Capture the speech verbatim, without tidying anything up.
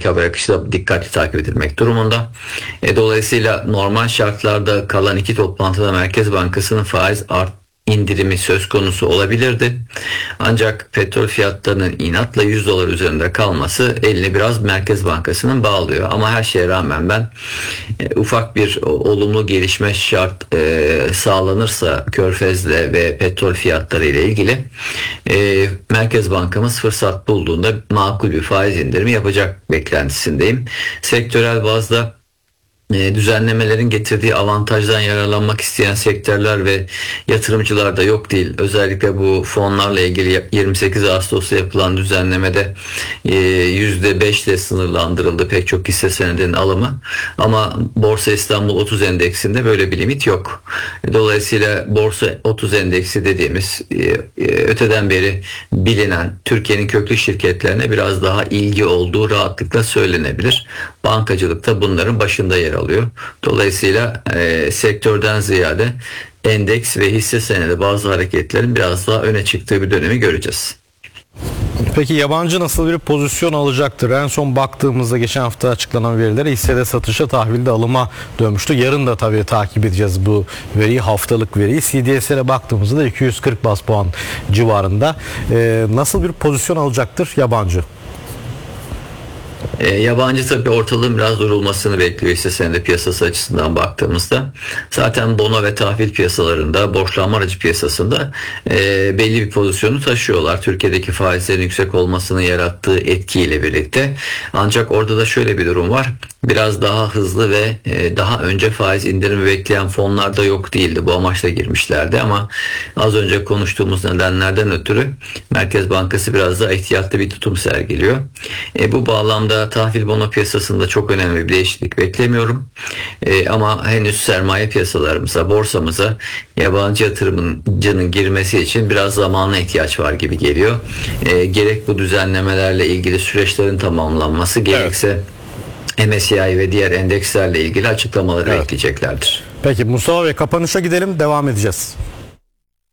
sonraki haber akışı da dikkatli takip edilmek durumunda. E, dolayısıyla normal şartlarda kalan iki toplantıda Merkez Bankası'nın faiz art indirimi söz konusu olabilirdi. Ancak petrol fiyatlarının inatla yüz dolar üzerinde kalması elini biraz Merkez Bankası'nın bağlıyor. Ama her şeye rağmen ben e, ufak bir o, olumlu gelişme şart e, sağlanırsa Körfez'le ve petrol fiyatları ile ilgili e, Merkez Bankamız fırsat bulduğunda makul bir faiz indirimi yapacak beklentisindeyim. Sektörel bazda düzenlemelerin getirdiği avantajdan yararlanmak isteyen sektörler ve yatırımcılar da yok değil. Özellikle bu fonlarla ilgili yirmi sekiz Ağustos'ta yapılan düzenlemede yüzde beş ile sınırlandırıldı pek çok hisse senedinin alımı. Ama Borsa İstanbul otuz endeksinde böyle bir limit yok. Dolayısıyla Borsa otuz endeksi dediğimiz öteden beri bilinen Türkiye'nin köklü şirketlerine biraz daha ilgi olduğu rahatlıkla söylenebilir. Bankacılık da bunların başında yer alıyor. Dolayısıyla e, sektörden ziyade endeks ve hisse senedi bazı hareketlerin biraz daha öne çıktığı bir dönemi göreceğiz. Peki yabancı nasıl bir pozisyon alacaktır? En son baktığımızda geçen hafta açıklanan verilere hissede satışa, tahvilde alıma dönmüştü. Yarın da tabii takip edeceğiz bu veriyi, haftalık veriyi. C D S'lere baktığımızda da iki yüz kırk bas puan civarında. Ee, nasıl bir pozisyon alacaktır yabancı? E, yabancı tabii ortalığın biraz durulmasını bekliyor hisse senedi piyasası açısından baktığımızda. Zaten bono ve tahvil piyasalarında, borçlanma aracı piyasasında e, belli bir pozisyonu taşıyorlar. Türkiye'deki faizlerin yüksek olmasının yarattığı etkiyle birlikte. Ancak orada da şöyle bir durum var. Biraz daha hızlı ve e, daha önce faiz indirimi bekleyen fonlar da yok değildi. Bu amaçla girmişlerdi ama az önce konuştuğumuz nedenlerden ötürü Merkez Bankası biraz daha ihtiyatlı bir tutum sergiliyor. E, bu bağlamda tahvil bono piyasasında çok önemli bir değişiklik beklemiyorum. E, ama henüz sermaye piyasalarımıza, borsamıza yabancı yatırımcının girmesi için biraz zamana ihtiyaç var gibi geliyor. E, gerek bu düzenlemelerle ilgili süreçlerin tamamlanması, gerekse evet. M S C I ve diğer endekslerle ilgili açıklamaları evet. bekleyeceklerdir. Peki Mustafa Bey, kapanışa gidelim, devam edeceğiz.